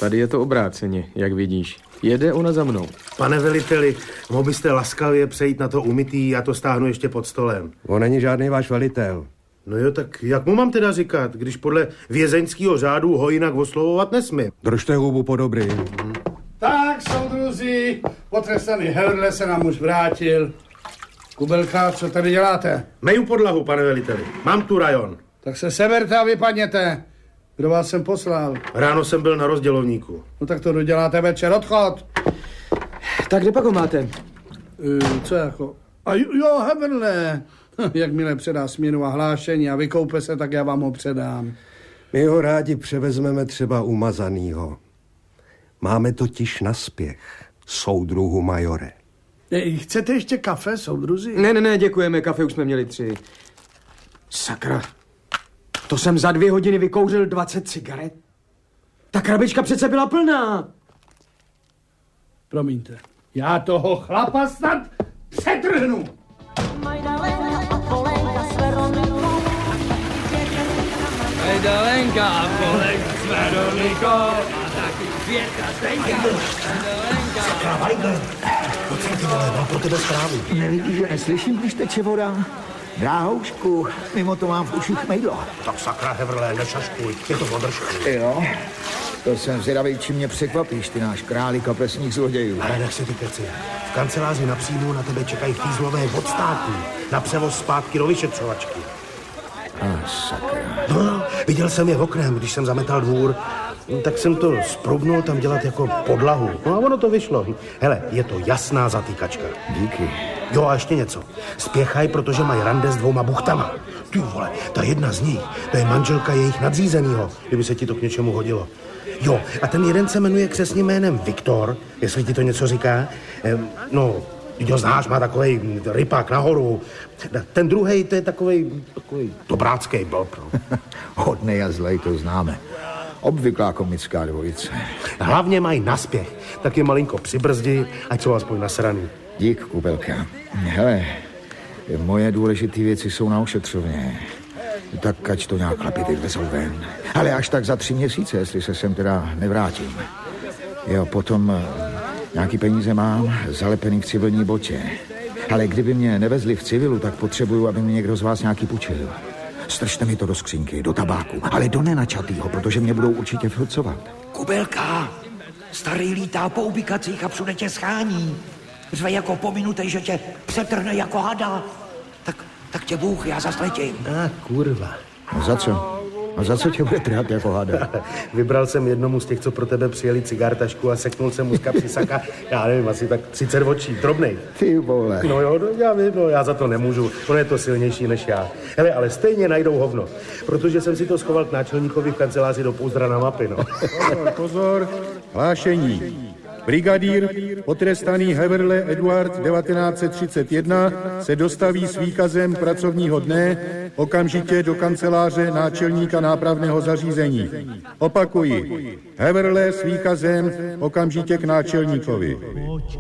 Tady je to obráceně, jak vidíš. Jede ona za mnou. Pane veliteli, mohl byste laskavě přejít na to umytý, já to stáhnu ještě pod stolem. On není žádný váš velitel. No jo, tak jak mu mám teda říkat, když podle vězeňského řádu ho jinak oslovovat nesmím? Držte hubu po dobrý. Tak, soudruzi, potrestaný Heverle se nám už vrátil. Kubelka, co tady děláte? Meju podlahu, pane veliteli. Mám tu rajon. Tak se seberte a vypadněte. Kdo vás sem poslal? Ráno jsem byl na rozdělovníku. No tak to doděláte večer, odchod. Tak kde pak ho máte? Co jako? A jo, Heverle. Jakmile předá směnu a hlášení a vykoupe se, tak já vám ho předám. My ho rádi převezmeme třeba umazanýho. Máme totiž naspěch, soudruhu majore. Chcete ještě kafe, soudruzi? Ne, děkujeme, kafe už jsme měli 3. Sakra, to jsem za 2 hodiny vykouřil 20 cigaret. Ta krabička přece byla plná. Promiňte, já toho chlapa snad přetrhnu. Majdalenka a Polenka s Veronikou. Majdalenka a Polenka s Veronikou. A taky Květka Zdenka. Majdalenka. Sakra, Weigl, pojď sem, ty vole, mám pro tebe zprávu. Nevidíš, že neslyším, když teče voda? Dráhoušku, mimo to mám v uších mejdlo. Tak sakra, Heverle, nešaškuj, je to podržku. Jo, to jsem zvědavý, čím mě překvapíš, ty náš králi kapesních zlodějů. Ale nech si ty keci. V kanceláři na příjmu na tebe čekají fízlové od státu na převoz zpátky do vyšetřovačky. Sakra. No, viděl jsem je oknem, když jsem zametal dvůr, tak jsem to sprubnul tam dělat jako podlahu. No a ono to vyšlo. Hele, je to jasná zatýkačka. Díky. Jo, a ještě něco. Spěchaj, protože mají rande s 2 buchtama. Ty vole, ta jedna z nich, to je manželka jejich nadřízenýho, kdyby se ti to k něčemu hodilo. Jo, a ten jeden se jmenuje křestním jménem Viktor, jestli ti to něco říká. No, ty ho znáš, má takovej rypák nahoru. Ten druhej, to je takovej dobráckej blb. No. Hodnej a zlej, to známe. Obvyklá komická dvojice. Hlavně mají naspěch, tak je malinko přibrzdi, ať jsou aspoň nasraný. Dík, Kubelka. Hele, moje důležité věci jsou na ošetřovně. Tak ať to nějak chlapi teď vezou ven. Ale až tak za 3 měsíce, jestli se sem teda nevrátím. Jo, potom nějaký peníze mám, zalepený v civilní botě. Ale kdyby mě nevezli v civilu, tak potřebuju, aby mi někdo z vás nějaký půjčil. Stržte mi to do skřínky, do tabáku, ale do nenačatýho, protože mě budou určitě vhlcovat. Kubelka, starý lítá po ubikacích a všude tě schání. Řve jako pominutej, že tě přetrhne jako hada. Tak tě Bůh, já zas letím. Kurva. No za co? A za co tě bude trhat jako hada? Vybral jsem jednomu z těch, co pro tebe přijeli cigartašku a seknul jsem mu z kapsy saka, já nevím, asi tak 30 očí, drobnej. Ty vole. No jo, já vím, no, já za to nemůžu, on je to silnější než já. Hele, ale stejně najdou hovno, protože jsem si to schoval k náčelníkovi v kanceláři do pouzdra na mapy, no. Pozor, hlášení. Brigadír, potrestaný Heverle Eduard 1931, se dostaví s výkazem pracovního dne okamžitě do kanceláře náčelníka nápravného zařízení. Opakuji, Heverle s výkazem okamžitě k náčelníkovi.